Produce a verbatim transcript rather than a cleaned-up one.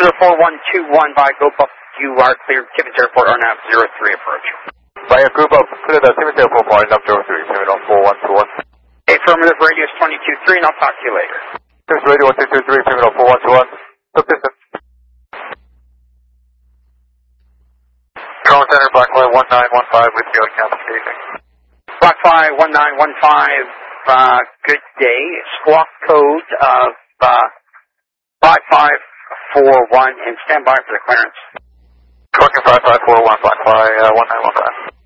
Altimeter four one two one by Go Buff, you are cleared Tibbetts Airport, R N A V zero three approach. By Go Buff, clear the Tibbetts Airport, R N A V zero three, Altimeter four one two one. Affirmative, radius two two three, and I'll talk to you later. Tibbetts radio one two two three, Altimeter four one two one. Subdistance. Control Center, Blackfly one nine one five with you on campus staging. Blackfly one nine one five, uh, good day. Squawk code of uh, five five four one and stand by for the clearance. Trucking five five four one, Blackfly uh, one nine one five.